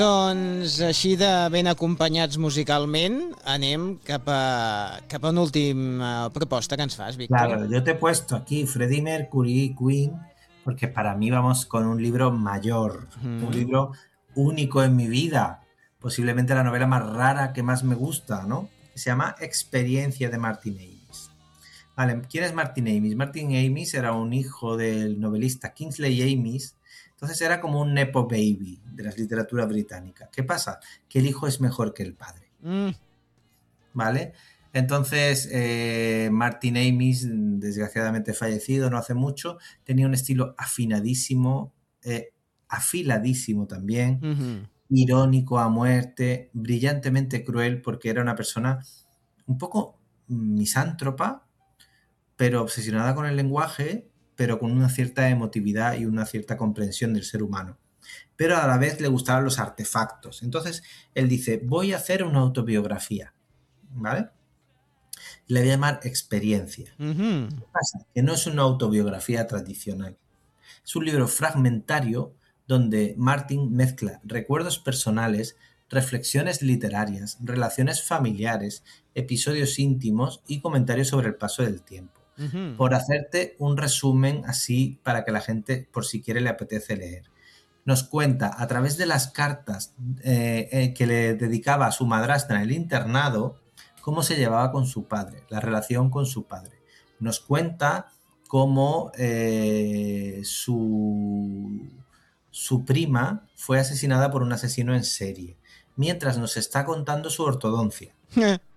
Doncs així de ben acompanyats musicalment, anem cap a una última proposta que ens fas, Víctor. Claro, yo te he puesto aquí Freddie Mercury, Queen, porque para mí vamos con un libro mayor, un libro único en mi vida, posiblemente la novela más rara que más me gusta, ¿no? Se llama Experiencia de Martin Amis. Vale, ¿quién es Martin Amis? Martin Amis era un hijo del novelista Kingsley Amis, entonces era como un nepo baby de la literatura británica. ¿Qué pasa? Que el hijo es mejor que el padre. ¿Vale? Entonces, Martin Amis, desgraciadamente fallecido no hace mucho, tenía un estilo afinadísimo, afiladísimo también, irónico a muerte, brillantemente cruel, porque era una persona un poco misántropa, pero obsesionada con el lenguaje, pero con una cierta emotividad y una cierta comprensión del ser humano. Pero a la vez le gustaban los artefactos. Entonces, él dice, voy a hacer una autobiografía, ¿vale? Le voy a llamar Experiencia. ¿Qué pasa? Que no es una autobiografía tradicional. Es un libro fragmentario donde Martin mezcla recuerdos personales, reflexiones literarias, relaciones familiares, episodios íntimos y comentarios sobre el paso del tiempo. Por hacerte un resumen así para que la gente, por si quiere, le apetece leer. Nos cuenta a través de las cartas que le dedicaba a su madrastra en el internado cómo se llevaba con su padre, la relación con su padre. Nos cuenta cómo su prima fue asesinada por un asesino en serie, mientras nos está contando su ortodoncia.